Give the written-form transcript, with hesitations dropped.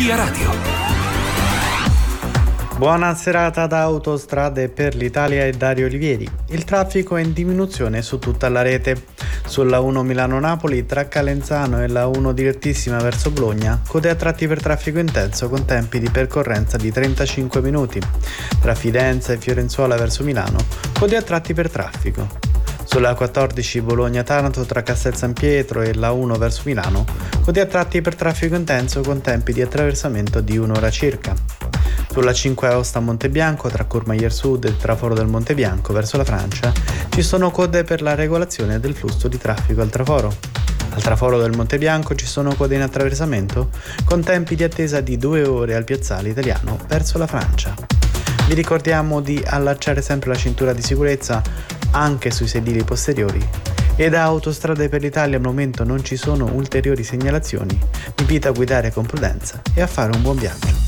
Via Radio. Buona serata da Autostrade per l'Italia e Dario Olivieri. Il traffico è in diminuzione su tutta la rete. Sulla 1 Milano-Napoli tra Calenzano e la 1 direttissima verso Bologna, code a tratti per traffico intenso con tempi di percorrenza di 35 minuti. Tra Fidenza e Fiorenzuola verso Milano, code a tratti per traffico. Sulla 14 Bologna-Taranto tra Castel San Pietro e la 1 verso Milano, code a tratti per traffico intenso con tempi di attraversamento di un'ora circa. Sulla 5 Aosta-Montebianco tra Courmayeur Sud e Traforo del Montebianco verso la Francia ci sono code per la regolazione del flusso di traffico al traforo. Al traforo del Montebianco ci sono code in attraversamento con tempi di attesa di 2 ore al piazzale italiano verso la Francia. Vi ricordiamo di allacciare sempre la cintura di sicurezza anche sui sedili posteriori. E da Autostrade per l'Italia al momento non ci sono ulteriori segnalazioni. Vi invito a guidare con prudenza e a fare un buon viaggio.